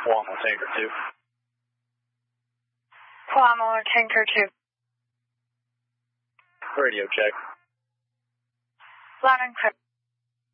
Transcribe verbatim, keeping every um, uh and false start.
Guamo Tanker two. Guamo Tanker two. Radio check. Loud and clear.